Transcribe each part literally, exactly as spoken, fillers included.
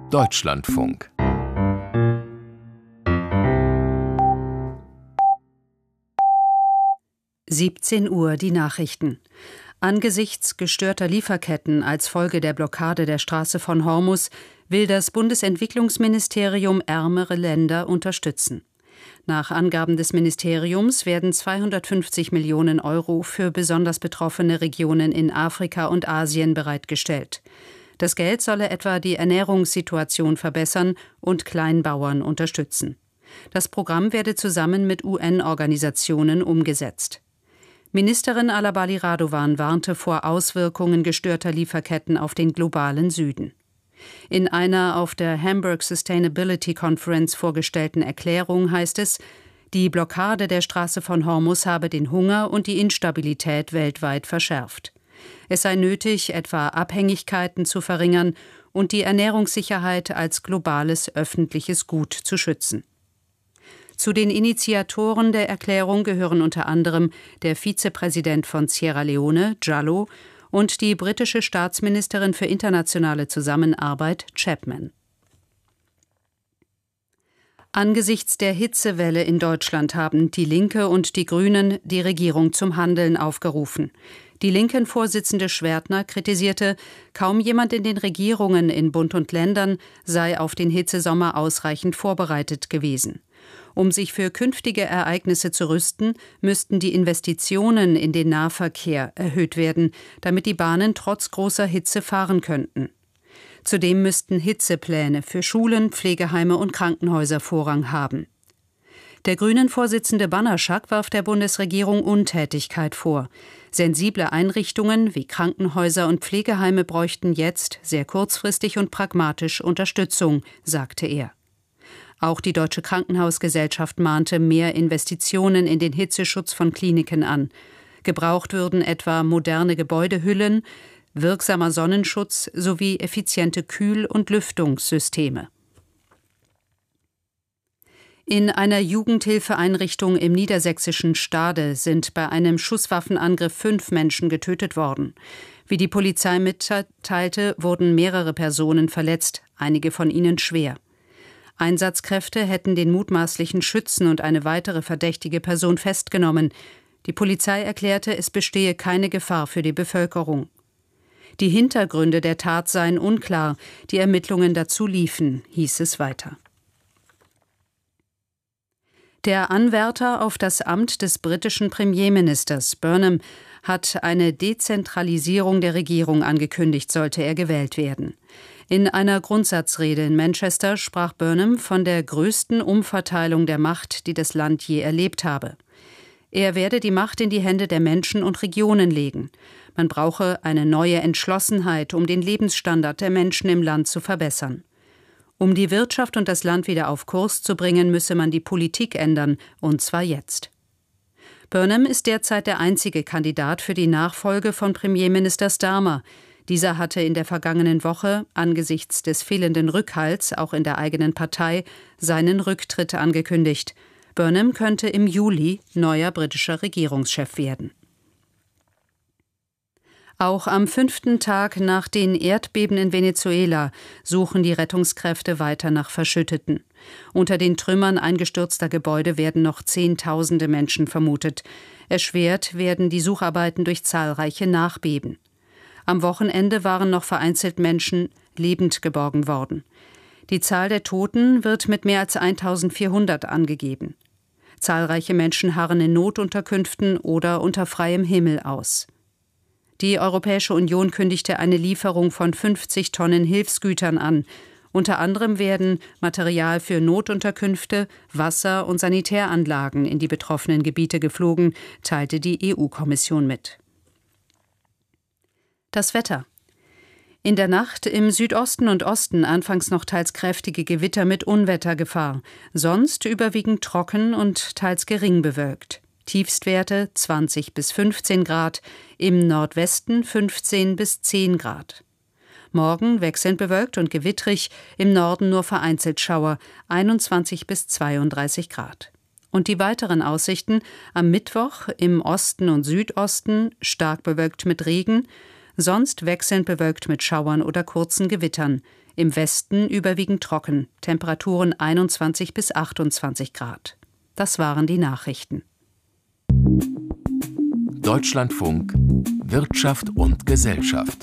Deutschlandfunk. siebzehn Uhr die Nachrichten. Angesichts gestörter Lieferketten als Folge der Blockade der Straße von Hormuz will das Bundesentwicklungsministerium ärmere Länder unterstützen. Nach Angaben des Ministeriums werden zweihundertfünfzig Millionen Euro für besonders betroffene Regionen in Afrika und Asien bereitgestellt. Das Geld solle etwa die Ernährungssituation verbessern und Kleinbauern unterstützen. Das Programm werde zusammen mit U N-Organisationen umgesetzt. Ministerin Alabali Radovan warnte vor Auswirkungen gestörter Lieferketten auf den globalen Süden. In einer auf der Hamburg Sustainability Conference vorgestellten Erklärung heißt es, die Blockade der Straße von Hormuz habe den Hunger und die Instabilität weltweit verschärft. Es sei nötig, etwa Abhängigkeiten zu verringern und die Ernährungssicherheit als globales öffentliches Gut zu schützen. Zu den Initiatoren der Erklärung gehören unter anderem der Vizepräsident von Sierra Leone, Jallow, und die britische Staatsministerin für internationale Zusammenarbeit, Chapman. Angesichts der Hitzewelle in Deutschland haben die Linke und die Grünen die Regierung zum Handeln aufgerufen. Die Linken-Vorsitzende Schwertner kritisierte, kaum jemand in den Regierungen in Bund und Ländern sei auf den Hitzesommer ausreichend vorbereitet gewesen. Um sich für künftige Ereignisse zu rüsten, müssten die Investitionen in den Nahverkehr erhöht werden, damit die Bahnen trotz großer Hitze fahren könnten. Zudem müssten Hitzepläne für Schulen, Pflegeheime und Krankenhäuser Vorrang haben. Der Grünen-Vorsitzende Banaszak warf der Bundesregierung Untätigkeit vor. Sensible Einrichtungen wie Krankenhäuser und Pflegeheime bräuchten jetzt sehr kurzfristig und pragmatisch Unterstützung, sagte er. Auch die Deutsche Krankenhausgesellschaft mahnte mehr Investitionen in den Hitzeschutz von Kliniken an. Gebraucht würden etwa moderne Gebäudehüllen, wirksamer Sonnenschutz sowie effiziente Kühl- und Lüftungssysteme. In einer Jugendhilfeeinrichtung im niedersächsischen Stade sind bei einem Schusswaffenangriff fünf Menschen getötet worden. Wie die Polizei mitteilte, wurden mehrere Personen verletzt, einige von ihnen schwer. Einsatzkräfte hätten den mutmaßlichen Schützen und eine weitere verdächtige Person festgenommen. Die Polizei erklärte, es bestehe keine Gefahr für die Bevölkerung. Die Hintergründe der Tat seien unklar, die Ermittlungen dazu liefen, hieß es weiter. Der Anwärter auf das Amt des britischen Premierministers Burnham hat eine Dezentralisierung der Regierung angekündigt, sollte er gewählt werden. In einer Grundsatzrede in Manchester sprach Burnham von der größten Umverteilung der Macht, die das Land je erlebt habe. Er werde die Macht in die Hände der Menschen und Regionen legen. Man brauche eine neue Entschlossenheit, um den Lebensstandard der Menschen im Land zu verbessern. Um die Wirtschaft und das Land wieder auf Kurs zu bringen, müsse man die Politik ändern, und zwar jetzt. Burnham ist derzeit der einzige Kandidat für die Nachfolge von Premierminister Starmer. Dieser hatte in der vergangenen Woche angesichts des fehlenden Rückhalts, auch in der eigenen Partei, seinen Rücktritt angekündigt. Burnham könnte im Juli neuer britischer Regierungschef werden. Auch am fünften Tag nach den Erdbeben in Venezuela suchen die Rettungskräfte weiter nach Verschütteten. Unter den Trümmern eingestürzter Gebäude werden noch Zehntausende Menschen vermutet. Erschwert werden die Sucharbeiten durch zahlreiche Nachbeben. Am Wochenende waren noch vereinzelt Menschen lebend geborgen worden. Die Zahl der Toten wird mit mehr als eintausendvierhundert angegeben. Zahlreiche Menschen harren in Notunterkünften oder unter freiem Himmel aus. Die Europäische Union kündigte eine Lieferung von fünfzig Tonnen Hilfsgütern an. Unter anderem werden Material für Notunterkünfte, Wasser- und Sanitäranlagen in die betroffenen Gebiete geflogen, teilte die E U-Kommission mit. Das Wetter. In der Nacht im Südosten und Osten anfangs noch teils kräftige Gewitter mit Unwettergefahr, sonst überwiegend trocken und teils gering bewölkt. Tiefstwerte zwanzig bis fünfzehn Grad, im Nordwesten fünfzehn bis zehn Grad. Morgen wechselnd bewölkt und gewittrig, im Norden nur vereinzelt Schauer, einundzwanzig bis zweiunddreißig Grad. Und die weiteren Aussichten: am Mittwoch im Osten und Südosten stark bewölkt mit Regen, sonst wechselnd bewölkt mit Schauern oder kurzen Gewittern. Im Westen überwiegend trocken, Temperaturen einundzwanzig bis achtundzwanzig Grad. Das waren die Nachrichten. Deutschlandfunk Wirtschaft und Gesellschaft.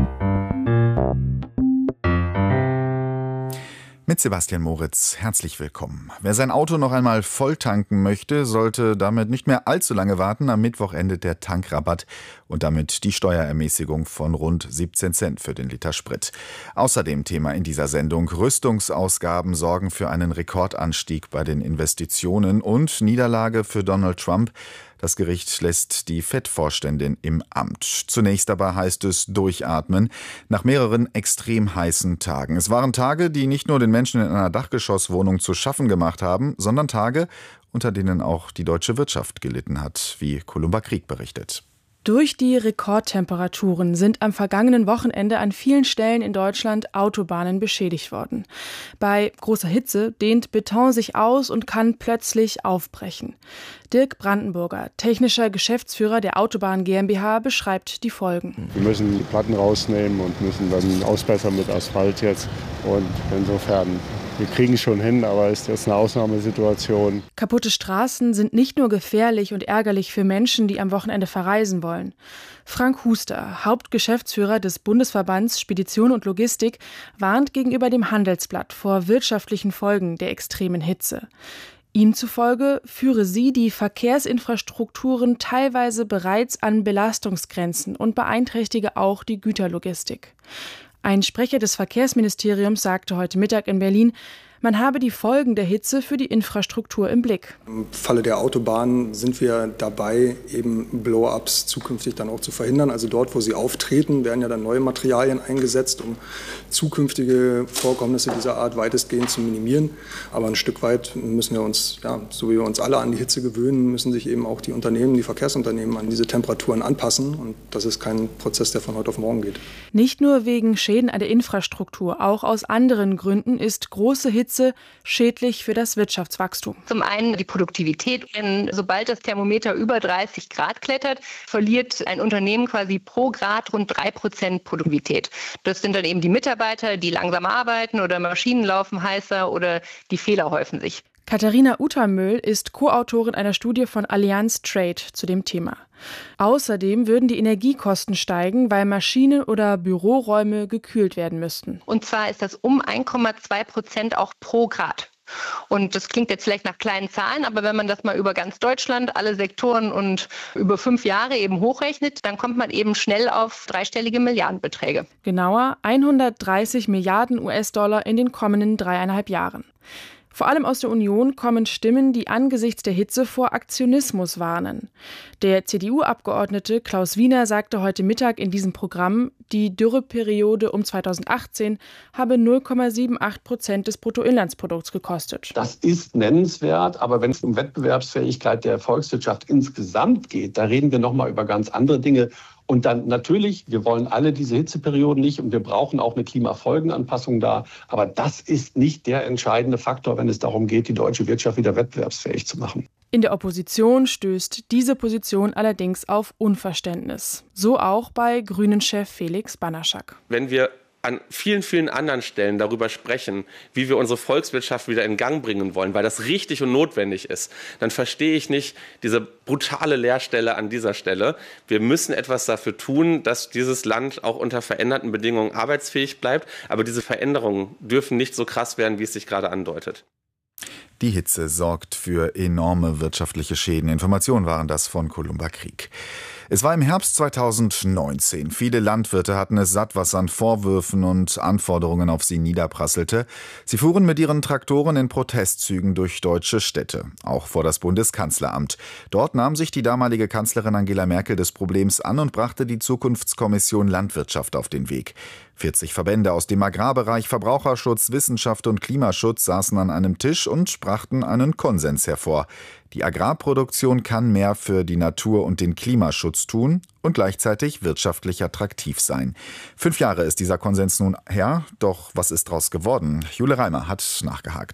Mit Sebastian Moritz, herzlich willkommen. Wer sein Auto noch einmal voll tanken möchte, sollte damit nicht mehr allzu lange warten. Am Mittwoch endet der Tankrabatt und damit die Steuerermäßigung von rund siebzehn Cent für den Liter Sprit. Außerdem Thema in dieser Sendung: Rüstungsausgaben sorgen für einen Rekordanstieg bei den Investitionen und Niederlage für Donald Trump. Das Gericht lässt die Fed-Vorständin im Amt. Zunächst aber heißt es durchatmen nach mehreren extrem heißen Tagen. Es waren Tage, die nicht nur den Menschen in einer Dachgeschosswohnung zu schaffen gemacht haben, sondern Tage, unter denen auch die deutsche Wirtschaft gelitten hat, wie Columba Krieg berichtet. Durch die Rekordtemperaturen sind am vergangenen Wochenende an vielen Stellen in Deutschland Autobahnen beschädigt worden. Bei großer Hitze dehnt Beton sich aus und kann plötzlich aufbrechen. Dirk Brandenburger, technischer Geschäftsführer der Autobahn GmbH, beschreibt die Folgen. Wir müssen die Platten rausnehmen und müssen dann ausbessern mit Asphalt jetzt. Und insofern, wir kriegen es schon hin, aber es ist jetzt eine Ausnahmesituation. Kaputte Straßen sind nicht nur gefährlich und ärgerlich für Menschen, die am Wochenende verreisen wollen. Frank Huster, Hauptgeschäftsführer des Bundesverbands Spedition und Logistik, warnt gegenüber dem Handelsblatt vor wirtschaftlichen Folgen der extremen Hitze. Ihm zufolge führe sie die Verkehrsinfrastrukturen teilweise bereits an Belastungsgrenzen und beeinträchtige auch die Güterlogistik. Ein Sprecher des Verkehrsministeriums sagte heute Mittag in Berlin, man habe die Folgen der Hitze für die Infrastruktur im Blick. Im Falle der Autobahn sind wir dabei, eben Blow-ups zukünftig dann auch zu verhindern. Also dort, wo sie auftreten, werden ja dann neue Materialien eingesetzt, um zukünftige Vorkommnisse dieser Art weitestgehend zu minimieren. Aber ein Stück weit müssen wir uns, ja, so wie wir uns alle an die Hitze gewöhnen, müssen sich eben auch die Unternehmen, die Verkehrsunternehmen an diese Temperaturen anpassen. Und das ist kein Prozess, der von heute auf morgen geht. Nicht nur wegen Schäden an der Infrastruktur, auch aus anderen Gründen ist große Hitze schädlich für das Wirtschaftswachstum. Zum einen die Produktivität. Denn sobald das Thermometer über dreißig Grad klettert, verliert ein Unternehmen quasi pro Grad rund drei Prozent Produktivität. Das sind dann eben die Mitarbeiter, die langsamer arbeiten oder Maschinen laufen heißer oder die Fehler häufen sich. Katharina Utermöhl ist Co-Autorin einer Studie von Allianz Trade zu dem Thema. Außerdem würden die Energiekosten steigen, weil Maschinen oder Büroräume gekühlt werden müssten. Und zwar ist das um eins Komma zwei Prozent auch pro Grad. Und das klingt jetzt vielleicht nach kleinen Zahlen, aber wenn man das mal über ganz Deutschland, alle Sektoren und über fünf Jahre eben hochrechnet, dann kommt man eben schnell auf dreistellige Milliardenbeträge. Genauer hundertdreißig Milliarden U S-Dollar in den kommenden dreieinhalb Jahren. Vor allem aus der Union kommen Stimmen, die angesichts der Hitze vor Aktionismus warnen. Der C D U-Abgeordnete Klaus Wiener sagte heute Mittag in diesem Programm, die Dürreperiode um zweitausendachtzehn habe null Komma achtundsiebzig Prozent des Bruttoinlandsprodukts gekostet. Das ist nennenswert, aber wenn es um Wettbewerbsfähigkeit der Volkswirtschaft insgesamt geht, da reden wir noch mal über ganz andere Dinge. Und dann natürlich, wir wollen alle diese Hitzeperioden nicht und wir brauchen auch eine Klimafolgenanpassung da. Aber das ist nicht der entscheidende Faktor, wenn es darum geht, die deutsche Wirtschaft wieder wettbewerbsfähig zu machen. In der Opposition stößt diese Position allerdings auf Unverständnis. So auch bei Grünen-Chef Felix Banaschak. Wenn wir an vielen, vielen anderen Stellen darüber sprechen, wie wir unsere Volkswirtschaft wieder in Gang bringen wollen, weil das richtig und notwendig ist, dann verstehe ich nicht diese brutale Leerstelle an dieser Stelle. Wir müssen etwas dafür tun, dass dieses Land auch unter veränderten Bedingungen arbeitsfähig bleibt. Aber diese Veränderungen dürfen nicht so krass werden, wie es sich gerade andeutet. Die Hitze sorgt für enorme wirtschaftliche Schäden. Informationen waren das von Columba Krieg. Es war im Herbst zweitausendneunzehn. Viele Landwirte hatten es satt, was an Vorwürfen und Anforderungen auf sie niederprasselte. Sie fuhren mit ihren Traktoren in Protestzügen durch deutsche Städte, auch vor das Bundeskanzleramt. Dort nahm sich die damalige Kanzlerin Angela Merkel des Problems an und brachte die Zukunftskommission Landwirtschaft auf den Weg. vierzig Verbände aus dem Agrarbereich, Verbraucherschutz, Wissenschaft und Klimaschutz saßen an einem Tisch und brachten einen Konsens hervor. Die Agrarproduktion kann mehr für die Natur und den Klimaschutz tun und gleichzeitig wirtschaftlich attraktiv sein. Fünf Jahre ist dieser Konsens nun her, doch was ist daraus geworden? Jule Reimer hat nachgehakt.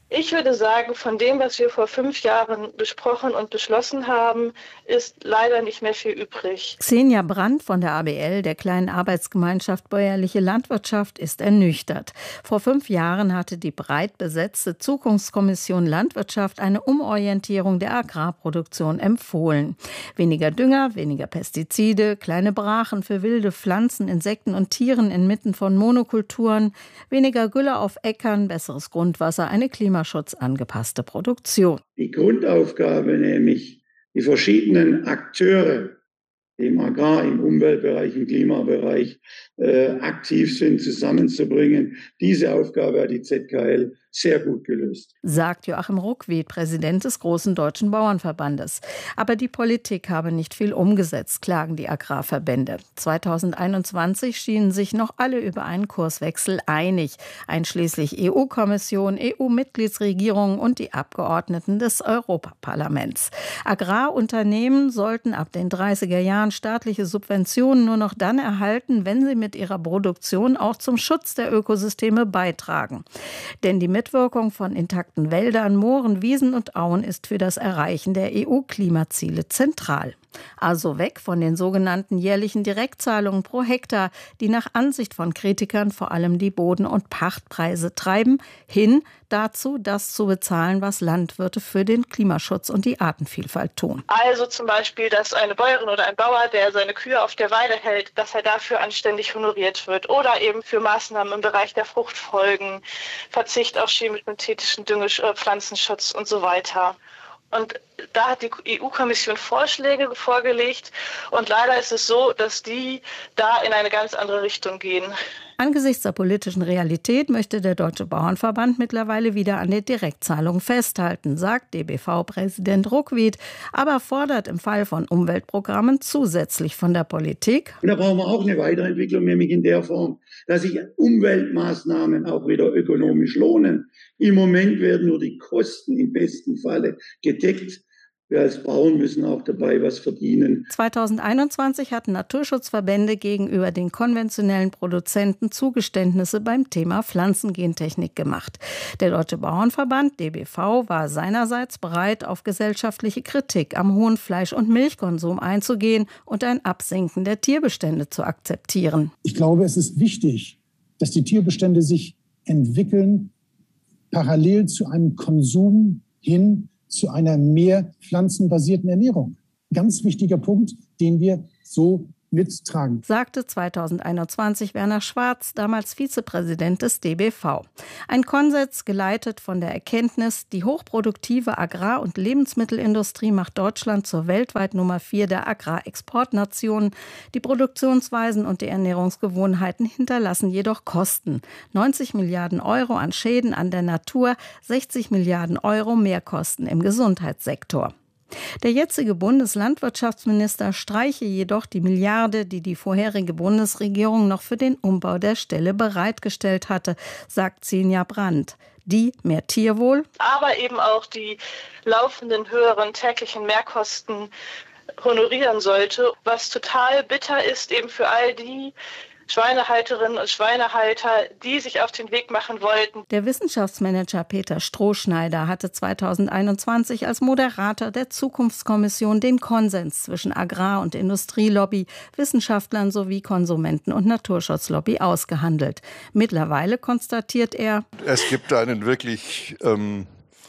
Ich würde sagen, von dem, was wir vor fünf Jahren besprochen und beschlossen haben, ist leider nicht mehr viel übrig. Xenia Brandt von der A B L, der kleinen Arbeitsgemeinschaft Bäuerliche Landwirtschaft, ist ernüchtert. Vor fünf Jahren hatte die breit besetzte Zukunftskommission Landwirtschaft eine Umorientierung der Agrarproduktion empfohlen. Weniger Dünger, weniger Pestizide, kleine Brachen für wilde Pflanzen, Insekten und Tieren inmitten von Monokulturen, weniger Gülle auf Äckern, besseres Grundwasser, eine Klima klimaschutzangepasste Produktion. Die Grundaufgabe, nämlich die verschiedenen Akteure, die im Agrar-, im Umweltbereich, im Klimabereich äh, aktiv sind, zusammenzubringen. Diese Aufgabe hat die Z K L sehr gut gelöst. Sagt Joachim Ruckwied, Präsident des Großen Deutschen Bauernverbandes. Aber die Politik habe nicht viel umgesetzt, klagen die Agrarverbände. zweitausendeinundzwanzig schienen sich noch alle über einen Kurswechsel einig, einschließlich E U-Kommission, E U-Mitgliedsregierungen und die Abgeordneten des Europaparlaments. Agrarunternehmen sollten ab den dreißiger Jahren staatliche Subventionen nur noch dann erhalten, wenn sie mit ihrer Produktion auch zum Schutz der Ökosysteme beitragen. Denn die Mitwirkung von intakten Wäldern, Mooren, Wiesen und Auen ist für das Erreichen der E U-Klimaziele zentral. Also weg von den sogenannten jährlichen Direktzahlungen pro Hektar, die nach Ansicht von Kritikern vor allem die Boden- und Pachtpreise treiben, hin dazu, das zu bezahlen, was Landwirte für den Klimaschutz und die Artenvielfalt tun. Also zum Beispiel, dass eine Bäuerin oder ein Bauer, der seine Kühe auf der Weide hält, dass er dafür anständig honoriert wird. Oder eben für Maßnahmen im Bereich der Fruchtfolgen, Verzicht auf chemisch-synthetischen Dünge, Pflanzenschutz und so weiter. Und da hat die E U-Kommission Vorschläge vorgelegt und leider ist es so, dass die da in eine ganz andere Richtung gehen. Angesichts der politischen Realität möchte der Deutsche Bauernverband mittlerweile wieder an der Direktzahlung festhalten, sagt D B V-Präsident Ruckwied, aber fordert im Fall von Umweltprogrammen zusätzlich von der Politik. Und da brauchen wir auch eine Weiterentwicklung, nämlich in der Form, dass sich Umweltmaßnahmen auch wieder ökonomisch lohnen. Im Moment werden nur die Kosten im besten Falle gedeckt. Wir als Bauern müssen auch dabei was verdienen. zweitausendeinundzwanzig hatten Naturschutzverbände gegenüber den konventionellen Produzenten Zugeständnisse beim Thema Pflanzengentechnik gemacht. Der Deutsche Bauernverband D B V war seinerseits bereit, auf gesellschaftliche Kritik am hohen Fleisch- und Milchkonsum einzugehen und ein Absinken der Tierbestände zu akzeptieren. Ich glaube, es ist wichtig, dass die Tierbestände sich entwickeln, parallel zu einem Konsum hin zu einer mehr pflanzenbasierten Ernährung. Ganz wichtiger Punkt, den wir so mittragen. Sagte zweitausendeinundzwanzig Werner Schwarz, damals Vizepräsident des D B V. Ein Konsens geleitet von der Erkenntnis, die hochproduktive Agrar- und Lebensmittelindustrie macht Deutschland zur weltweit Nummer vier der Agrarexportnationen. Die Produktionsweisen und die Ernährungsgewohnheiten hinterlassen jedoch Kosten. neunzig Milliarden Euro an Schäden an der Natur, sechzig Milliarden Euro Mehrkosten im Gesundheitssektor. Der jetzige Bundeslandwirtschaftsminister streiche jedoch die Milliarde, die die vorherige Bundesregierung noch für den Umbau der Ställe bereitgestellt hatte, sagt Xenia Brandt. Die mehr Tierwohl, aber eben auch die laufenden höheren täglichen Mehrkosten honorieren sollte, was total bitter ist eben für all die Schweinehalterinnen und Schweinehalter, die sich auf den Weg machen wollten. Der Wissenschaftsmanager Peter Strohschneider hatte zweitausendeinundzwanzig als Moderator der Zukunftskommission den Konsens zwischen Agrar- und Industrielobby, Wissenschaftlern sowie Konsumenten- und Naturschutzlobby ausgehandelt. Mittlerweile konstatiert er: Es gibt einen wirklich ähm,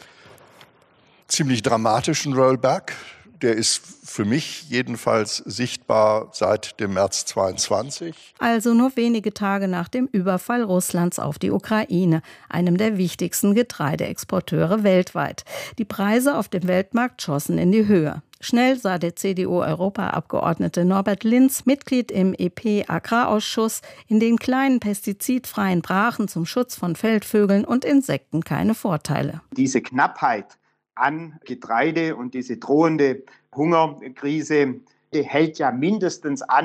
ziemlich dramatischen Rollback. Der ist für mich jedenfalls sichtbar seit dem März zweiundzwanzig. Also nur wenige Tage nach dem Überfall Russlands auf die Ukraine, einem der wichtigsten Getreideexporteure weltweit. Die Preise auf dem Weltmarkt schossen in die Höhe. Schnell sah der C D U-Europaabgeordnete Norbert Linz, Mitglied im E P-Agrarausschuss, in den kleinen pestizidfreien Brachen zum Schutz von Feldvögeln und Insekten keine Vorteile. Diese Knappheit an Getreide und diese drohende Hungerkrise hält ja mindestens an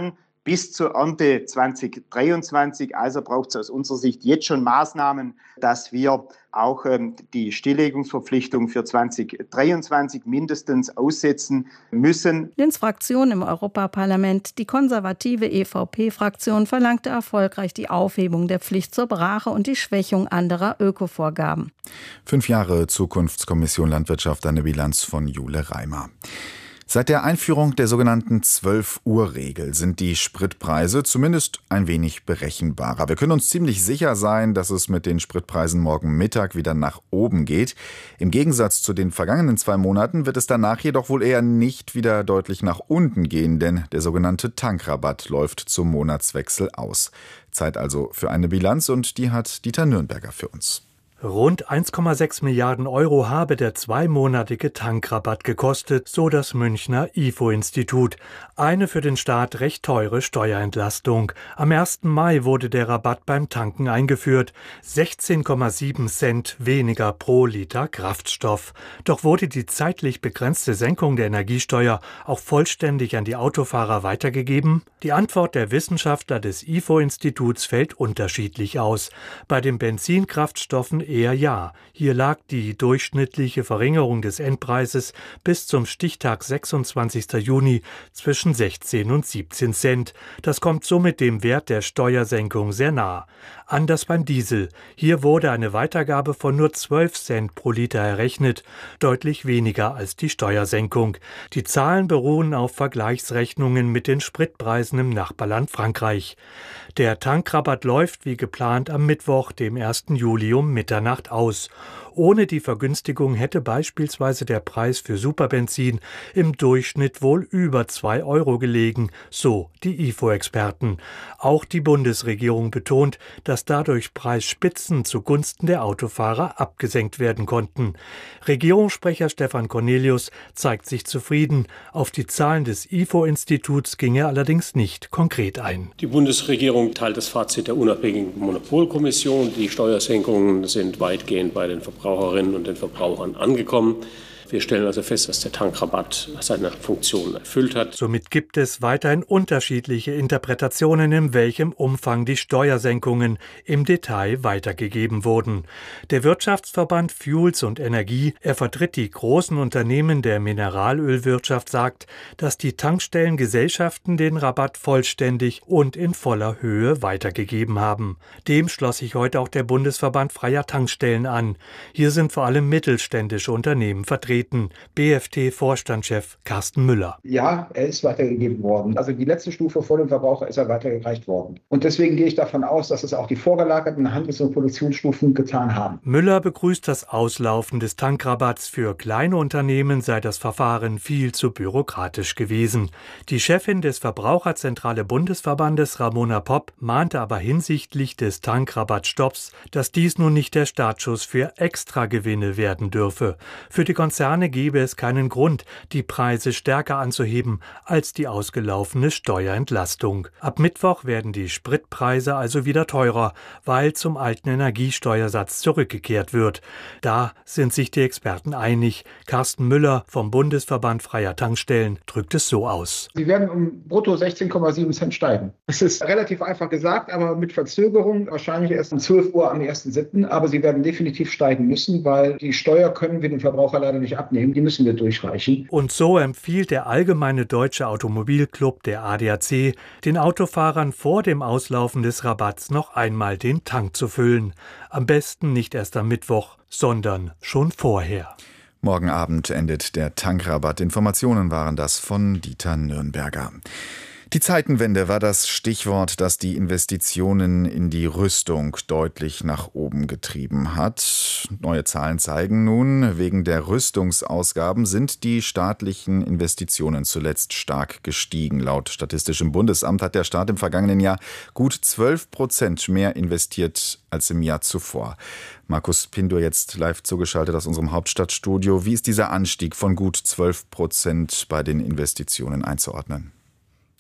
bis zur Ernte zwanzig dreiundzwanzig. Also braucht es aus unserer Sicht jetzt schon Maßnahmen, dass wir auch ähm, die Stilllegungsverpflichtung für zwanzig dreiundzwanzig mindestens aussetzen müssen. Lins Fraktion im Europaparlament, die konservative E V P-Fraktion, verlangte erfolgreich die Aufhebung der Pflicht zur Brache und die Schwächung anderer Ökovorgaben. Fünf Jahre Zukunftskommission Landwirtschaft, eine Bilanz von Jule Reimer. Seit der Einführung der sogenannten zwölf-Uhr-Regel sind die Spritpreise zumindest ein wenig berechenbarer. Wir können uns ziemlich sicher sein, dass es mit den Spritpreisen morgen Mittag wieder nach oben geht. Im Gegensatz zu den vergangenen zwei Monaten wird es danach jedoch wohl eher nicht wieder deutlich nach unten gehen, denn der sogenannte Tankrabatt läuft zum Monatswechsel aus. Zeit also für eine Bilanz, und die hat Dieter Nürnberger für uns. Rund eins Komma sechs Milliarden Euro habe der zweimonatige Tankrabatt gekostet, so das Münchner I F O-Institut. Eine für den Staat recht teure Steuerentlastung. Am ersten Mai wurde der Rabatt beim Tanken eingeführt. sechzehn Komma sieben Cent weniger pro Liter Kraftstoff. Doch wurde die zeitlich begrenzte Senkung der Energiesteuer auch vollständig an die Autofahrer weitergegeben? Die Antwort der Wissenschaftler des I F O-Instituts fällt unterschiedlich aus. Bei den Benzinkraftstoffen eher ja. Hier lag die durchschnittliche Verringerung des Endpreises bis zum Stichtag sechsundzwanzigster Juni zwischen sechzehn und siebzehn Cent. Das kommt somit dem Wert der Steuersenkung sehr nah. Anders beim Diesel. Hier wurde eine Weitergabe von nur zwölf Cent pro Liter errechnet, deutlich weniger als die Steuersenkung. Die Zahlen beruhen auf Vergleichsrechnungen mit den Spritpreisen im Nachbarland Frankreich. Der Tankrabatt läuft wie geplant am Mittwoch, dem ersten Juli um Mitternacht aus. Ohne die Vergünstigung hätte beispielsweise der Preis für Superbenzin im Durchschnitt wohl über zwei Euro gelegen, so die I F O-Experten. Auch die Bundesregierung betont, dass dadurch Preisspitzen zugunsten der Autofahrer abgesenkt werden konnten. Regierungssprecher Stefan Cornelius zeigt sich zufrieden. Auf die Zahlen des I F O-Instituts ging er allerdings nicht konkret ein. Die Bundesregierung teilt das Fazit der unabhängigen Monopolkommission. Die Steuersenkungen sind weitgehend bei den Verbraucherinnen und den Verbrauchern angekommen. Wir stellen also fest, dass der Tankrabatt seine Funktion erfüllt hat. Somit gibt es weiterhin unterschiedliche Interpretationen, in welchem Umfang die Steuersenkungen im Detail weitergegeben wurden. Der Wirtschaftsverband Fuels und Energie, er vertritt die großen Unternehmen der Mineralölwirtschaft, sagt, dass die Tankstellengesellschaften den Rabatt vollständig und in voller Höhe weitergegeben haben. Dem schloss sich heute auch der Bundesverband Freier Tankstellen an. Hier sind vor allem mittelständische Unternehmen vertreten. B F T-Vorstandschef Carsten Müller. Ja, er ist weitergegeben worden. Also die letzte Stufe vor dem Verbraucher ist er weitergereicht worden. Und deswegen gehe ich davon aus, dass es auch die vorgelagerten Handels- und Produktionsstufen getan haben. Müller begrüßt das Auslaufen des Tankrabatts. Für kleine Unternehmen sei das Verfahren viel zu bürokratisch gewesen. Die Chefin des Verbraucherzentrale Bundesverbandes Ramona Popp mahnte aber hinsichtlich des Tankrabattstopps, dass dies nun nicht der Startschuss für Extragewinne werden dürfe. Für die Konzerne gebe es keinen Grund, die Preise stärker anzuheben als die ausgelaufene Steuerentlastung. Ab Mittwoch werden die Spritpreise also wieder teurer, weil zum alten Energiesteuersatz zurückgekehrt wird. Da sind sich die Experten einig. Carsten Müller vom Bundesverband Freier Tankstellen drückt es so aus. Sie werden um brutto sechzehn Komma sieben Cent steigen. Es ist relativ einfach gesagt, aber mit Verzögerung, wahrscheinlich erst um zwölf Uhr am ersten siebten Aber sie werden definitiv steigen müssen, weil die Steuer können wir den Verbraucher leider nicht abnehmen, die müssen wir durchreichen. Und so empfiehlt der Allgemeine Deutsche Automobilclub, der A D A C, den Autofahrern vor dem Auslaufen des Rabatts noch einmal den Tank zu füllen. Am besten nicht erst am Mittwoch, sondern schon vorher. Morgen Abend endet der Tankrabatt. Informationen waren das von Dieter Nürnberger. Die Zeitenwende war das Stichwort, das die Investitionen in die Rüstung deutlich nach oben getrieben hat. Neue Zahlen zeigen nun, wegen der Rüstungsausgaben sind die staatlichen Investitionen zuletzt stark gestiegen. Laut Statistischem Bundesamt hat der Staat im vergangenen Jahr gut zwölf Prozent mehr investiert als im Jahr zuvor. Markus Pindur jetzt live zugeschaltet aus unserem Hauptstadtstudio. Wie ist dieser Anstieg von gut zwölf Prozent bei den Investitionen einzuordnen?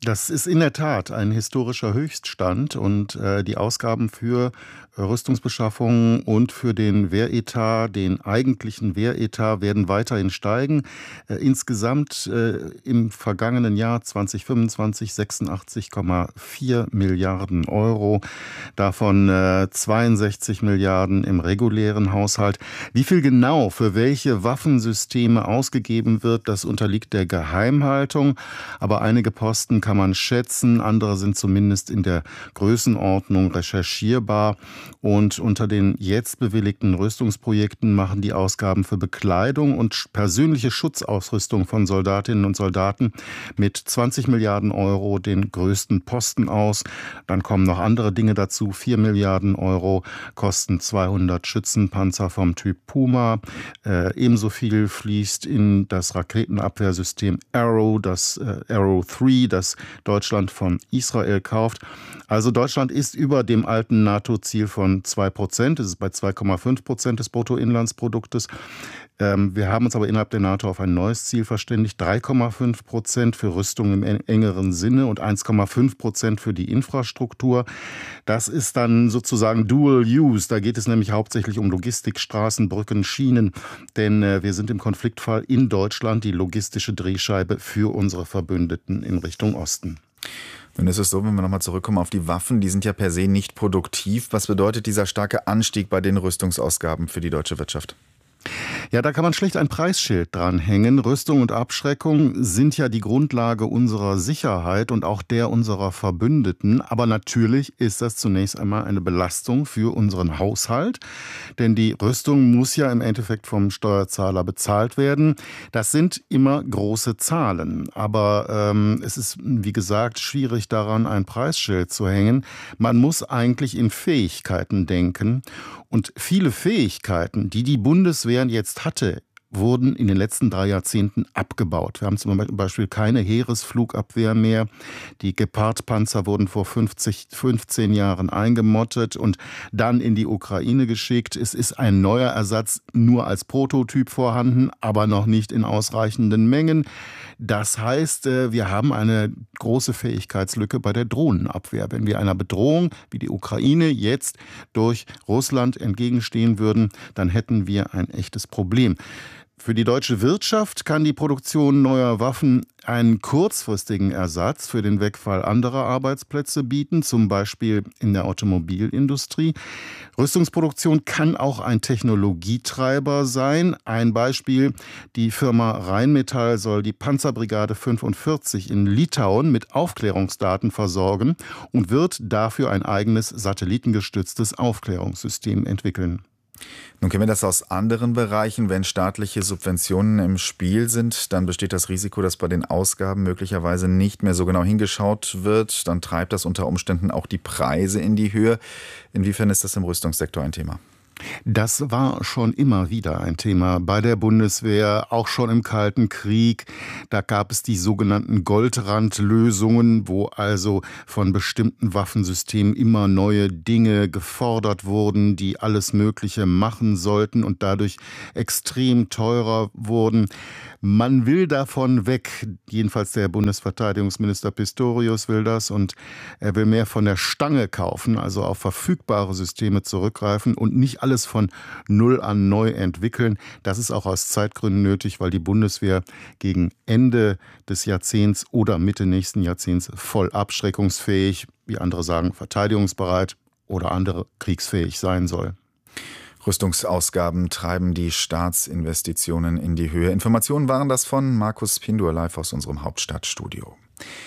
Das ist in der Tat ein historischer Höchststand und äh, die Ausgaben für Rüstungsbeschaffung und für den Wehretat, den eigentlichen Wehretat, werden weiterhin steigen. Äh, insgesamt äh, im vergangenen Jahr zwanzig fünfundzwanzig sechsundachtzig Komma vier Milliarden Euro, davon äh, zweiundsechzig Milliarden im regulären Haushalt. Wie viel genau für welche Waffensysteme ausgegeben wird, das unterliegt der Geheimhaltung, aber einige Posten kann man schätzen, andere sind zumindest in der Größenordnung recherchierbar. Und unter den jetzt bewilligten Rüstungsprojekten machen die Ausgaben für Bekleidung und persönliche Schutzausrüstung von Soldatinnen und Soldaten mit zwanzig Milliarden Euro den größten Posten aus. Dann kommen noch andere Dinge dazu. vier Milliarden Euro kosten zweihundert Schützenpanzer vom Typ Puma. Äh, ebenso viel fließt in das Raketenabwehrsystem Arrow, das äh, Arrow drei, das Deutschland von Israel kauft. Also Deutschland ist über dem alten NATO-Ziel von zwei Prozent. Es ist bei zwei Komma fünf Prozent des Bruttoinlandsproduktes. Ähm, wir haben uns aber innerhalb der NATO auf ein neues Ziel verständigt. drei Komma fünf Prozent für Rüstung im engeren Sinne und eins Komma fünf Prozent für die Infrastruktur. Das ist dann sozusagen Dual Use. Da geht es nämlich hauptsächlich um Logistik, Straßen, Brücken, Schienen. Denn äh, wir sind im Konfliktfall in Deutschland die logistische Drehscheibe für unsere Verbündeten in Richtung Osten. Nun ist es so, wenn wir nochmal zurückkommen auf die Waffen, die sind ja per se nicht produktiv. Was bedeutet dieser starke Anstieg bei den Rüstungsausgaben für die deutsche Wirtschaft? Ja, da kann man schlicht ein Preisschild dranhängen. Rüstung und Abschreckung sind ja die Grundlage unserer Sicherheit und auch der unserer Verbündeten. Aber natürlich ist das zunächst einmal eine Belastung für unseren Haushalt. Denn die Rüstung muss ja im Endeffekt vom Steuerzahler bezahlt werden. Das sind immer große Zahlen. Aber ähm, es ist, wie gesagt, schwierig daran, ein Preisschild zu hängen. Man muss eigentlich in Fähigkeiten denken. Und viele Fähigkeiten, die die Bundeswehr jetzt hatte, wurden in den letzten drei Jahrzehnten abgebaut. Wir haben zum Beispiel keine Heeresflugabwehr mehr. Die Gepard-Panzer wurden vor fünfzig, fünfzehn Jahren eingemottet und dann in die Ukraine geschickt. Es ist ein neuer Ersatz nur als Prototyp vorhanden, aber noch nicht in ausreichenden Mengen. Das heißt, wir haben eine große Fähigkeitslücke bei der Drohnenabwehr. Wenn wir einer Bedrohung wie die Ukraine jetzt durch Russland entgegenstehen würden, dann hätten wir ein echtes Problem. Für die deutsche Wirtschaft kann die Produktion neuer Waffen einen kurzfristigen Ersatz für den Wegfall anderer Arbeitsplätze bieten, zum Beispiel in der Automobilindustrie. Rüstungsproduktion kann auch ein Technologietreiber sein. Ein Beispiel: Die Firma Rheinmetall soll die Panzerbrigade fünfundvierzig in Litauen mit Aufklärungsdaten versorgen und wird dafür ein eigenes satellitengestütztes Aufklärungssystem entwickeln. Nun kennen wir das aus anderen Bereichen. Wenn staatliche Subventionen im Spiel sind, dann besteht das Risiko, dass bei den Ausgaben möglicherweise nicht mehr so genau hingeschaut wird. Dann treibt das unter Umständen auch die Preise in die Höhe. Inwiefern ist das im Rüstungssektor ein Thema? Das war schon immer wieder ein Thema bei der Bundeswehr, auch schon im Kalten Krieg. Da gab es die sogenannten Goldrandlösungen, wo also von bestimmten Waffensystemen immer neue Dinge gefordert wurden, die alles Mögliche machen sollten und dadurch extrem teurer wurden. Man will davon weg, jedenfalls der Bundesverteidigungsminister Pistorius will das, und er will mehr von der Stange kaufen, also auf verfügbare Systeme zurückgreifen und nicht alles von Null an neu entwickeln. Das ist auch aus Zeitgründen nötig, weil die Bundeswehr gegen Ende des Jahrzehnts oder Mitte nächsten Jahrzehnts voll abschreckungsfähig, wie andere sagen, verteidigungsbereit oder andere kriegsfähig sein soll. Rüstungsausgaben treiben die Staatsinvestitionen in die Höhe. Informationen waren das von Markus Pindur live aus unserem Hauptstadtstudio.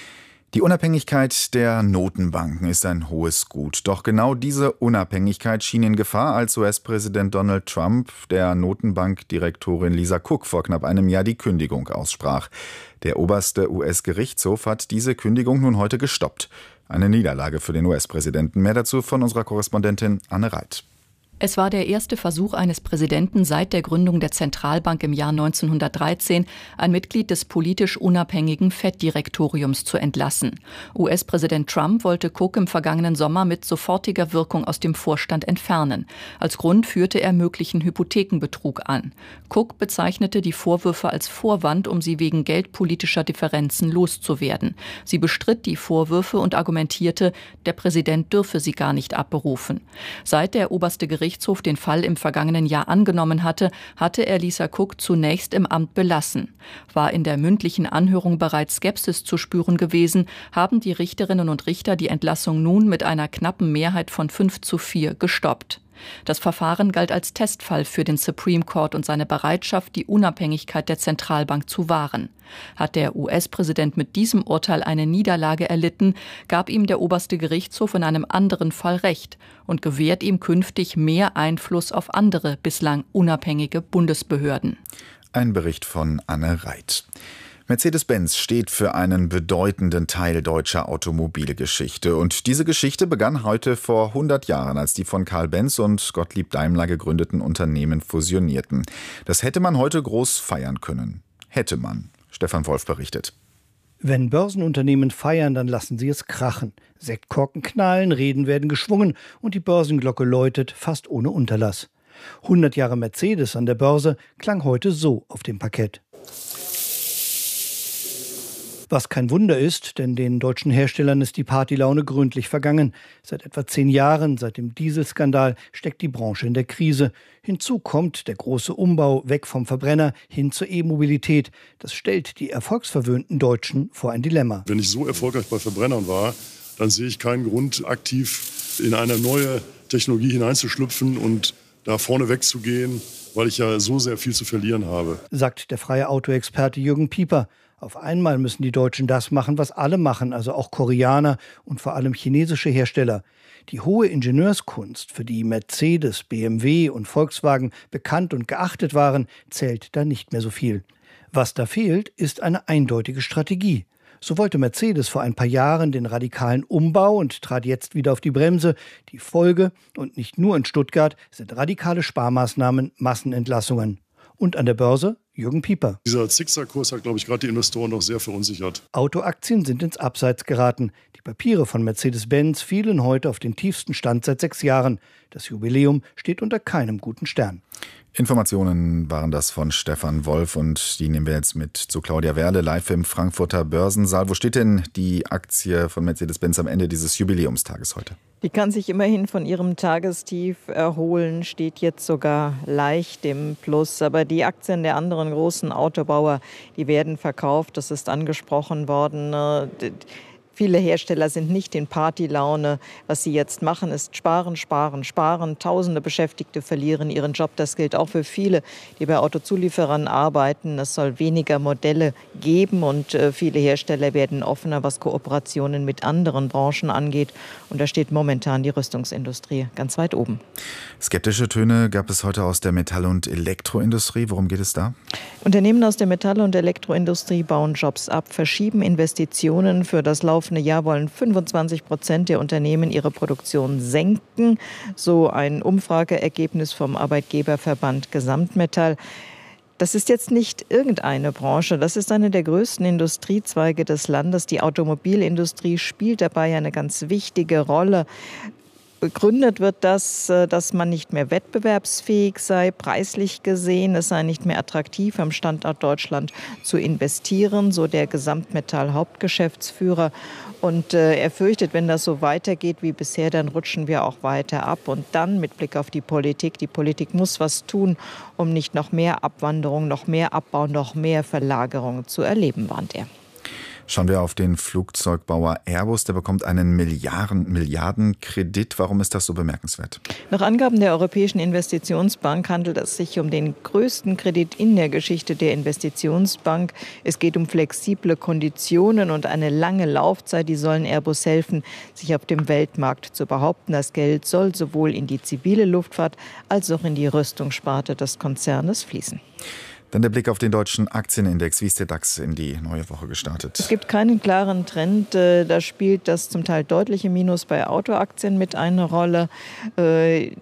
Die Unabhängigkeit der Notenbanken ist ein hohes Gut. Doch genau diese Unabhängigkeit schien in Gefahr, als U S-Präsident Donald Trump der Notenbankdirektorin Lisa Cook vor knapp einem Jahr die Kündigung aussprach. Der oberste U S-Gerichtshof hat diese Kündigung nun heute gestoppt. Eine Niederlage für den U S-Präsidenten. Mehr dazu von unserer Korrespondentin Anne Reit. Es war der erste Versuch eines Präsidenten seit der Gründung der Zentralbank im Jahr neunzehnhundertdreizehn, ein Mitglied des politisch unabhängigen Fed-Direktoriums zu entlassen. U S-Präsident Trump wollte Cook im vergangenen Sommer mit sofortiger Wirkung aus dem Vorstand entfernen. Als Grund führte er möglichen Hypothekenbetrug an. Cook bezeichnete die Vorwürfe als Vorwand, um sie wegen geldpolitischer Differenzen loszuwerden. Sie bestritt die Vorwürfe und argumentierte, der Präsident dürfe sie gar nicht abberufen. Seit der oberste Gerichtshof Gerichtshof den Fall im vergangenen Jahr angenommen hatte, hatte er Lisa Cook zunächst im Amt belassen. War in der mündlichen Anhörung bereits Skepsis zu spüren gewesen, haben die Richterinnen und Richter die Entlassung nun mit einer knappen Mehrheit von fünf zu vier gestoppt. Das Verfahren galt als Testfall für den Supreme Court und seine Bereitschaft, die Unabhängigkeit der Zentralbank zu wahren. Hat der U S-Präsident mit diesem Urteil eine Niederlage erlitten, gab ihm der oberste Gerichtshof in einem anderen Fall Recht und gewährt ihm künftig mehr Einfluss auf andere bislang unabhängige Bundesbehörden. Ein Bericht von Anne Reit. Mercedes-Benz steht für einen bedeutenden Teil deutscher Automobilgeschichte. Und diese Geschichte begann heute vor hundert Jahren, als die von Karl Benz und Gottlieb Daimler gegründeten Unternehmen fusionierten. Das hätte man heute groß feiern können. Hätte man. Stefan Wolf berichtet. Wenn Börsenunternehmen feiern, dann lassen sie es krachen. Sektkorken knallen, Reden werden geschwungen und die Börsenglocke läutet fast ohne Unterlass. hundert Jahre Mercedes an der Börse klang heute so auf dem Parkett. Was kein Wunder ist, denn den deutschen Herstellern ist die Partylaune gründlich vergangen. Seit etwa zehn Jahren, seit dem Dieselskandal, steckt die Branche in der Krise. Hinzu kommt der große Umbau weg vom Verbrenner hin zur E-Mobilität. Das stellt die erfolgsverwöhnten Deutschen vor ein Dilemma. Wenn ich so erfolgreich bei Verbrennern war, dann sehe ich keinen Grund, aktiv in eine neue Technologie hineinzuschlüpfen und da vorne wegzugehen, weil ich ja so sehr viel zu verlieren habe. Sagt der freie Autoexperte Jürgen Pieper. Auf einmal müssen die Deutschen das machen, was alle machen, also auch Koreaner und vor allem chinesische Hersteller. Die hohe Ingenieurskunst, für die Mercedes, B M W und Volkswagen bekannt und geachtet waren, zählt da nicht mehr so viel. Was da fehlt, ist eine eindeutige Strategie. So wollte Mercedes vor ein paar Jahren den radikalen Umbau und trat jetzt wieder auf die Bremse. Die Folge, und nicht nur in Stuttgart, sind radikale Sparmaßnahmen, Massenentlassungen. Und an der Börse Jürgen Pieper. Dieser Zickzackkurs hat, glaube ich, gerade die Investoren noch sehr verunsichert. Autoaktien sind ins Abseits geraten. Die Papiere von Mercedes-Benz fielen heute auf den tiefsten Stand seit sechs Jahren. Das Jubiläum steht unter keinem guten Stern. Informationen waren das von Stefan Wolf und die nehmen wir jetzt mit zu Claudia Werle, live im Frankfurter Börsensaal. Wo steht denn die Aktie von Mercedes-Benz am Ende dieses Jubiläumstages heute? Die kann sich immerhin von ihrem Tagestief erholen, steht jetzt sogar leicht im Plus. Aber die Aktien der anderen großen Autobauer, die werden verkauft. Das ist angesprochen worden. Viele Hersteller sind nicht in Partylaune. Was sie jetzt machen, ist sparen, sparen, sparen. Tausende Beschäftigte verlieren ihren Job. Das gilt auch für viele, die bei Autozulieferern arbeiten. Es soll weniger Modelle geben und viele Hersteller werden offener, was Kooperationen mit anderen Branchen angeht. Und da steht momentan die Rüstungsindustrie ganz weit oben. Skeptische Töne gab es heute aus der Metall- und Elektroindustrie. Worum geht es da? Unternehmen aus der Metall- und Elektroindustrie bauen Jobs ab, verschieben Investitionen für das laufende Jahr, wollen fünfundzwanzig Prozent der Unternehmen ihre Produktion senken. So ein Umfrageergebnis vom Arbeitgeberverband Gesamtmetall. Das ist jetzt nicht irgendeine Branche, das ist eine der größten Industriezweige des Landes. Die Automobilindustrie spielt dabei eine ganz wichtige Rolle. Begründet wird das, dass man nicht mehr wettbewerbsfähig sei, preislich gesehen. Es sei nicht mehr attraktiv, am Standort Deutschland zu investieren, so der Gesamtmetall-Hauptgeschäftsführer. Und äh, er fürchtet, wenn das so weitergeht wie bisher, dann rutschen wir auch weiter ab. Und dann mit Blick auf die Politik. Die Politik muss was tun, um nicht noch mehr Abwanderung, noch mehr Abbau, noch mehr Verlagerung zu erleben, warnt er. Schauen wir auf den Flugzeugbauer Airbus. Der bekommt einen Milliarden, Milliardenkredit. Warum ist das so bemerkenswert? Nach Angaben der Europäischen Investitionsbank handelt es sich um den größten Kredit in der Geschichte der Investitionsbank. Es geht um flexible Konditionen und eine lange Laufzeit. Die sollen Airbus helfen, sich auf dem Weltmarkt zu behaupten. Das Geld soll sowohl in die zivile Luftfahrt als auch in die Rüstungssparte des Konzernes fließen. Dann der Blick auf den deutschen Aktienindex. Wie ist der DAX in die neue Woche gestartet? Es gibt keinen klaren Trend. Da spielt das zum Teil deutliche Minus bei Autoaktien mit eine Rolle.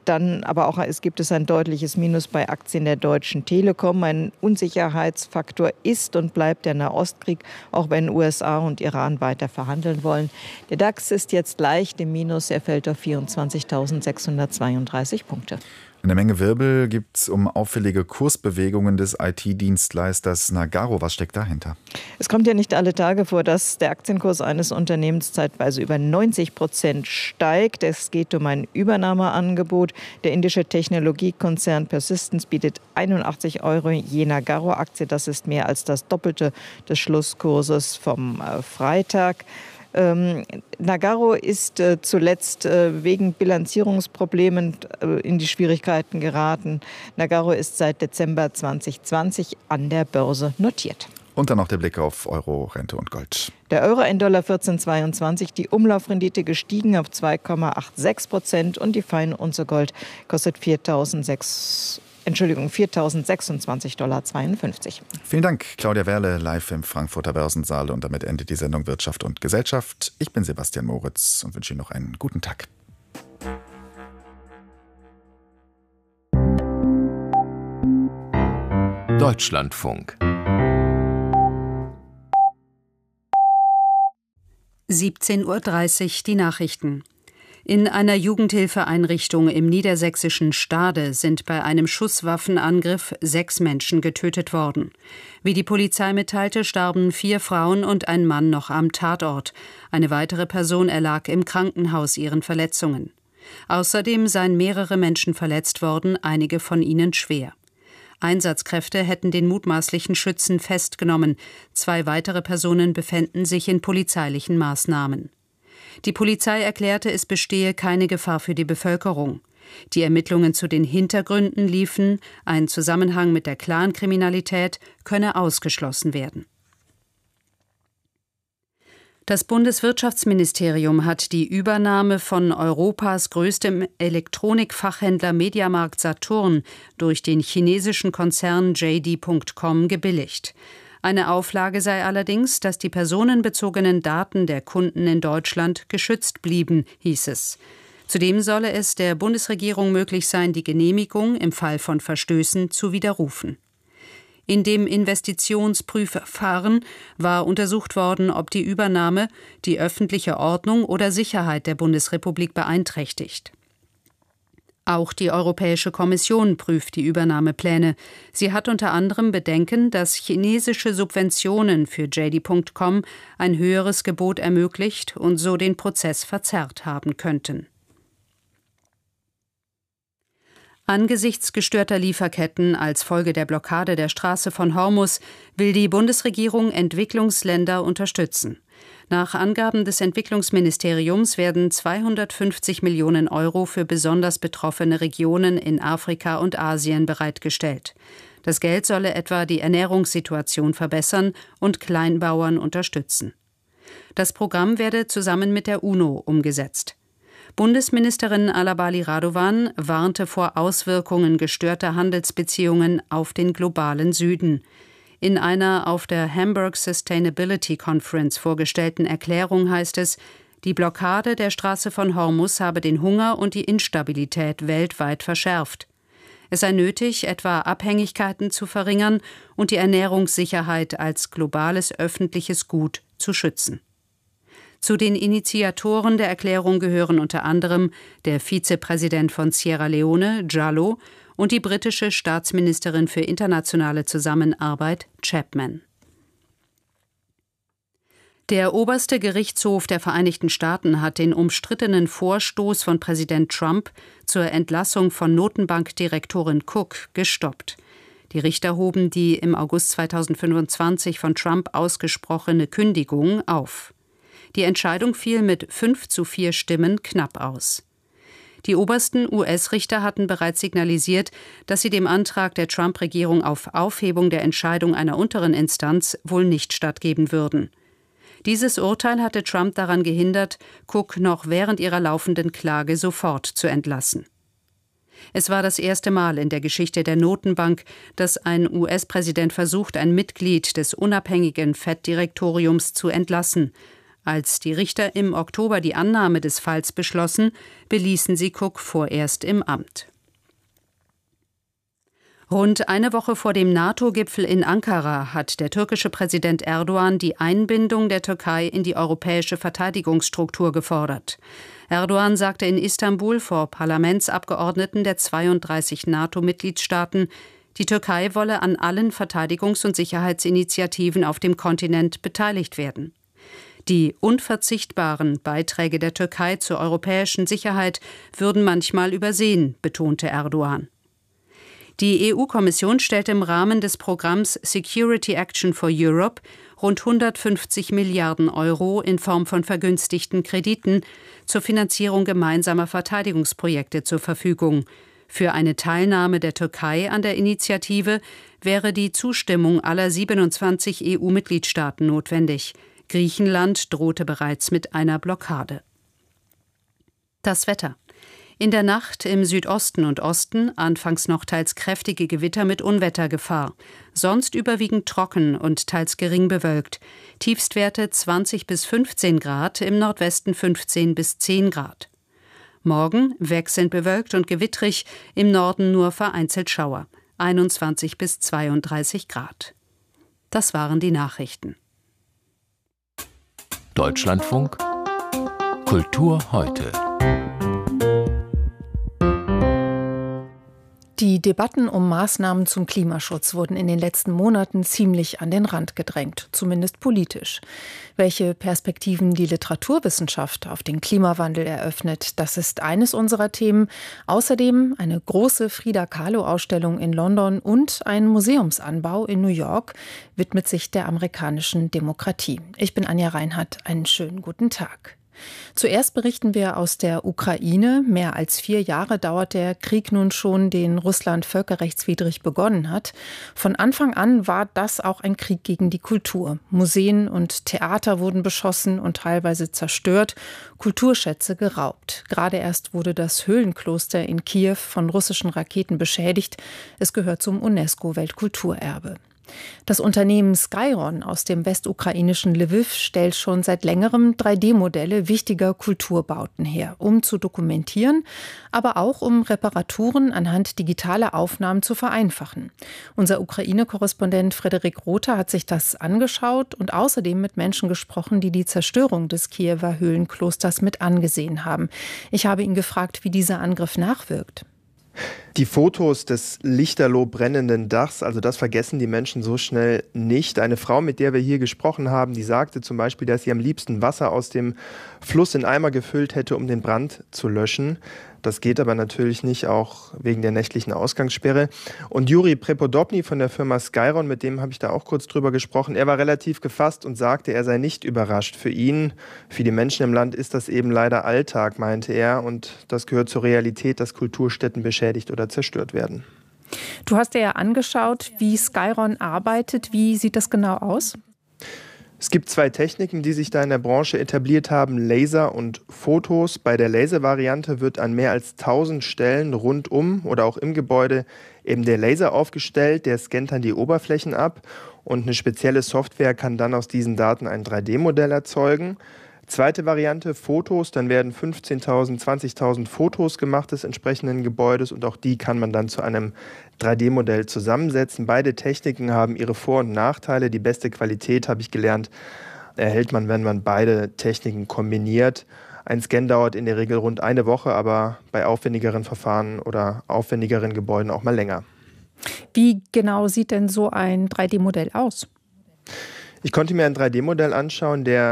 Dann aber auch es gibt es ein deutliches Minus bei Aktien der Deutschen Telekom. Ein Unsicherheitsfaktor ist und bleibt der Nahostkrieg, auch wenn U S A und Iran weiter verhandeln wollen. Der DAX ist jetzt leicht im Minus. Er fällt auf vierundzwanzigtausendsechshundertzweiunddreißig Punkte. Eine Menge Wirbel gibt es um auffällige Kursbewegungen des I T-Dienstleisters Nagarro. Was steckt dahinter? Es kommt ja nicht alle Tage vor, dass der Aktienkurs eines Unternehmens zeitweise über neunzig Prozent steigt. Es geht um ein Übernahmeangebot. Der indische Technologiekonzern Persistence bietet einundachtzig Euro je Nagarro-Aktie. Das ist mehr als das Doppelte des Schlusskurses vom äh, Freitag. Ähm, Nagarro ist äh, zuletzt äh, wegen Bilanzierungsproblemen äh, in die Schwierigkeiten geraten. Nagarro ist seit Dezember zwanzig zwanzig an der Börse notiert. Und dann noch der Blick auf Euro, Rente und Gold. Der Euro ein Dollar vierzehn Komma zweiundzwanzig, die Umlaufrendite sechzig auf zwei Komma sechsundachtzig Prozent und die Feinunze Gold kostet viertausendsechs Entschuldigung, viertausendsechsundzwanzig Dollar zweiundfünfzig. Vielen Dank, Claudia Werle, live im Frankfurter Börsensaal. Und damit endet die Sendung Wirtschaft und Gesellschaft. Ich bin Sebastian Moritz und wünsche Ihnen noch einen guten Tag. Deutschlandfunk. siebzehn Uhr dreißig, die Nachrichten. In einer Jugendhilfeeinrichtung im niedersächsischen Stade sind bei einem Schusswaffenangriff sechs Menschen getötet worden. Wie die Polizei mitteilte, starben vier Frauen und ein Mann noch am Tatort. Eine weitere Person erlag im Krankenhaus ihren Verletzungen. Außerdem seien mehrere Menschen verletzt worden, einige von ihnen schwer. Einsatzkräfte hätten den mutmaßlichen Schützen festgenommen. Zwei weitere Personen befänden sich in polizeilichen Maßnahmen. Die Polizei erklärte, es bestehe keine Gefahr für die Bevölkerung. Die Ermittlungen zu den Hintergründen liefen, ein Zusammenhang mit der Clankriminalität könne ausgeschlossen werden. Das Bundeswirtschaftsministerium hat die Übernahme von Europas größtem Elektronikfachhändler Mediamarkt Saturn durch den chinesischen Konzern J D Punkt com gebilligt. Eine Auflage sei allerdings, dass die personenbezogenen Daten der Kunden in Deutschland geschützt blieben, hieß es. Zudem solle es der Bundesregierung möglich sein, die Genehmigung im Fall von Verstößen zu widerrufen. In dem Investitionsprüfverfahren war untersucht worden, ob die Übernahme die öffentliche Ordnung oder Sicherheit der Bundesrepublik beeinträchtigt. Auch die Europäische Kommission prüft die Übernahmepläne. Sie hat unter anderem Bedenken, dass chinesische Subventionen für J D Punkt com ein höheres Gebot ermöglicht und so den Prozess verzerrt haben könnten. Angesichts gestörter Lieferketten als Folge der Blockade der Straße von Hormuz will die Bundesregierung Entwicklungsländer unterstützen. Nach Angaben des Entwicklungsministeriums werden zweihundertfünfzig Millionen Euro für besonders betroffene Regionen in Afrika und Asien bereitgestellt. Das Geld solle etwa die Ernährungssituation verbessern und Kleinbauern unterstützen. Das Programm werde zusammen mit der UNO umgesetzt. Bundesministerin Alabali Radovan warnte vor Auswirkungen gestörter Handelsbeziehungen auf den globalen Süden. In einer auf der Hamburg Sustainability Conference vorgestellten Erklärung heißt es, die Blockade der Straße von Hormuz habe den Hunger und die Instabilität weltweit verschärft. Es sei nötig, etwa Abhängigkeiten zu verringern und die Ernährungssicherheit als globales öffentliches Gut zu schützen. Zu den Initiatoren der Erklärung gehören unter anderem der Vizepräsident von Sierra Leone, Jallow, und die britische Staatsministerin für internationale Zusammenarbeit, Chapman. Der oberste Gerichtshof der Vereinigten Staaten hat den umstrittenen Vorstoß von Präsident Trump zur Entlassung von Notenbankdirektorin Cook gestoppt. Die Richter hoben die im August zweitausendfünfundzwanzig von Trump ausgesprochene Kündigung auf. Die Entscheidung fiel mit fünf zu vier Stimmen knapp aus. Die obersten U S-Richter hatten bereits signalisiert, dass sie dem Antrag der Trump-Regierung auf Aufhebung der Entscheidung einer unteren Instanz wohl nicht stattgeben würden. Dieses Urteil hatte Trump daran gehindert, Cook noch während ihrer laufenden Klage sofort zu entlassen. Es war das erste Mal in der Geschichte der Notenbank, dass ein U S-Präsident versucht, ein Mitglied des unabhängigen Fed-Direktoriums zu entlassen. Als die Richter im Oktober die Annahme des Falls beschlossen, beließen sie Cook vorerst im Amt. Rund eine Woche vor dem NATO-Gipfel in Ankara hat der türkische Präsident Erdogan die Einbindung der Türkei in die europäische Verteidigungsstruktur gefordert. Erdogan sagte in Istanbul vor Parlamentsabgeordneten der zweiunddreißig NATO-Mitgliedstaaten, die Türkei wolle an allen Verteidigungs- und Sicherheitsinitiativen auf dem Kontinent beteiligt werden. Die unverzichtbaren Beiträge der Türkei zur europäischen Sicherheit würden manchmal übersehen, betonte Erdogan. Die E U-Kommission stellte im Rahmen des Programms Security Action for Europe rund hundertfünfzig Milliarden Euro in Form von vergünstigten Krediten zur Finanzierung gemeinsamer Verteidigungsprojekte zur Verfügung. Für eine Teilnahme der Türkei an der Initiative wäre die Zustimmung aller siebenundzwanzig E U-Mitgliedstaaten notwendig. Griechenland drohte bereits mit einer Blockade. Das Wetter. In der Nacht im Südosten und Osten anfangs noch teils kräftige Gewitter mit Unwettergefahr. Sonst überwiegend trocken und teils gering bewölkt. Tiefstwerte zwanzig bis fünfzehn Grad, im Nordwesten fünfzehn bis zehn Grad. Morgen wechselnd bewölkt und gewittrig, im Norden nur vereinzelt Schauer. einundzwanzig bis zweiunddreißig Grad. Das waren die Nachrichten. Deutschlandfunk Kultur heute. Die Debatten um Maßnahmen zum Klimaschutz wurden in den letzten Monaten ziemlich an den Rand gedrängt, zumindest politisch. Welche Perspektiven die Literaturwissenschaft auf den Klimawandel eröffnet, das ist eines unserer Themen. Außerdem eine große Frida Kahlo-Ausstellung in London und ein Museumsanbau in New York widmet sich der amerikanischen Demokratie. Ich bin Anja Reinhardt, einen schönen guten Tag. Zuerst berichten wir aus der Ukraine. Mehr als vier Jahre dauert der Krieg nun schon, den Russland völkerrechtswidrig begonnen hat. Von Anfang an war das auch ein Krieg gegen die Kultur. Museen und Theater wurden beschossen und teilweise zerstört, Kulturschätze geraubt. Gerade erst wurde das Höhlenkloster in Kiew von russischen Raketen beschädigt. Es gehört zum UNESCO-Weltkulturerbe. Das Unternehmen Skyron aus dem westukrainischen Lviv stellt schon seit längerem drei D Modelle wichtiger Kulturbauten her, um zu dokumentieren, aber auch um Reparaturen anhand digitaler Aufnahmen zu vereinfachen. Unser Ukraine-Korrespondent Frederik Rother hat sich das angeschaut und außerdem mit Menschen gesprochen, die die Zerstörung des Kiewer Höhlenklosters mit angesehen haben. Ich habe ihn gefragt, wie dieser Angriff nachwirkt. Die Fotos des lichterloh brennenden Dachs, also das vergessen die Menschen so schnell nicht. Eine Frau, mit der wir hier gesprochen haben, die sagte zum Beispiel, dass sie am liebsten Wasser aus dem Fluss in Eimer gefüllt hätte, um den Brand zu löschen. Das geht aber natürlich nicht, auch wegen der nächtlichen Ausgangssperre. Und Juri Prepodobny von der Firma Skyron, mit dem habe ich da auch kurz drüber gesprochen, er war relativ gefasst und sagte, er sei nicht überrascht. Für ihn, für die Menschen im Land ist das eben leider Alltag, meinte er. Und das gehört zur Realität, dass Kulturstätten beschädigt oder zerstört werden. Du hast dir ja angeschaut, wie Skyron arbeitet. Wie sieht das genau aus? Es gibt zwei Techniken, die sich da in der Branche etabliert haben, Laser und Fotos. Bei der Laservariante wird an mehr als tausend Stellen rundum oder auch im Gebäude eben der Laser aufgestellt, der scannt dann die Oberflächen ab und eine spezielle Software kann dann aus diesen Daten ein drei D Modell erzeugen. Zweite Variante, Fotos, dann werden fünfzehntausend, zwanzigtausend Fotos gemacht des entsprechenden Gebäudes und auch die kann man dann zu einem drei D Modell zusammensetzen. Beide Techniken haben ihre Vor- und Nachteile. Die beste Qualität, habe ich gelernt, erhält man, wenn man beide Techniken kombiniert. Ein Scan dauert in der Regel rund eine Woche, aber bei aufwendigeren Verfahren oder aufwendigeren Gebäuden auch mal länger. Wie genau sieht denn so ein drei D Modell aus? Ich konnte mir ein drei D Modell anschauen, der